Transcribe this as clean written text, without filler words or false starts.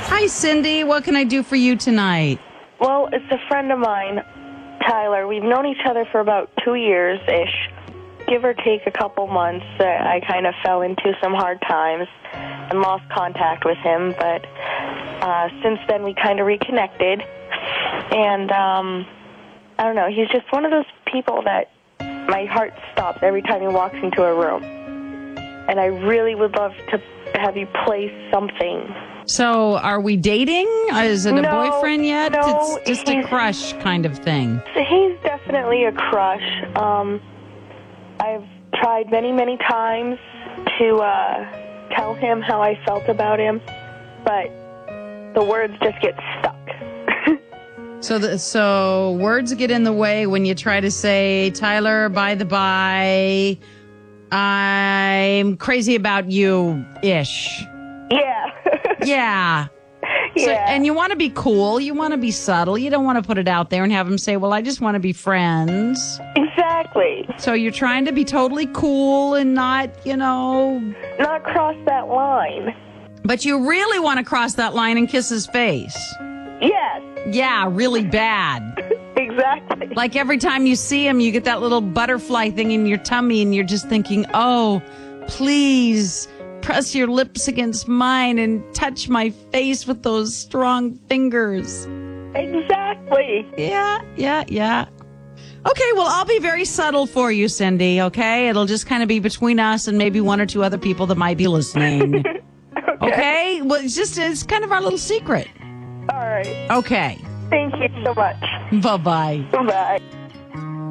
Hi, Cindy. What can I do for you tonight? Well, it's a friend of mine, Tyler. We've known each other for about 2 years-ish. Give or take a couple months, I kind of fell into some hard times and lost contact with him. But since then, we kind of reconnected. And I don't know, he's just one of those people that my heart stops every time he walks into a room. And I really would love to have you play something. So, are we dating? Is it a boyfriend yet? No, it's just a crush kind of thing. So he's definitely a crush. I've tried many, many times to tell him how I felt about him, but the words just get stuck. So words get in the way when you try to say, Tyler, by the by, I'm crazy about you-ish. Yeah. Yeah. Yeah. So, and you want to be cool. You want to be subtle. You don't want to put it out there and have him say, well, I just want to be friends. Exactly. So you're trying to be totally cool and not, not cross that line. But you really want to cross that line and kiss his face. Yes. Yeah, really bad. Exactly. Like every time you see him, you get that little butterfly thing in your tummy and you're just thinking, oh, please press your lips against mine and touch my face with those strong fingers. Exactly. Yeah. Okay, well, I'll be very subtle for you, Cindy, okay? It'll just kind of be between us and maybe one or two other people that might be listening. Okay? Well, it's kind of our little secret. All right. Okay. Thank you so much. Bye-bye. Bye.